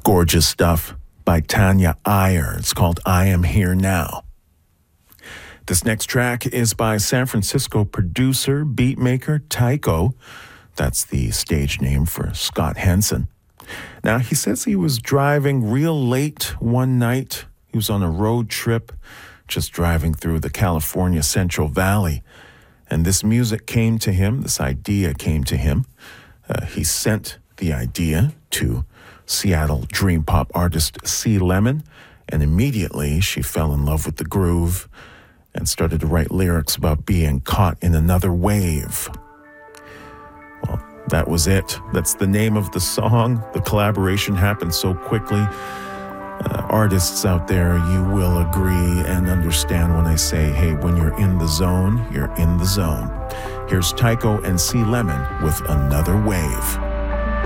Gorgeous stuff by Tanya Iyer. It's called I Am Here Now. This next track is by San Francisco producer, beatmaker Tycho. That's the stage name for Scott Henson. Now, he says he was driving real late one night. He was on a road trip, just driving through the California Central Valley. And this music came to him, this idea came to him. He sent the idea to Seattle dream pop artist C. Lemon, and immediately she fell in love with the groove and started to write lyrics about being caught in another wave. Well, that was it. That's the name of the song. The collaboration happened so quickly. Artists out there, you will agree and understand when I say, hey, when you're in the zone, you're in the zone. Here's Tycho and C. Lemon with Another Wave.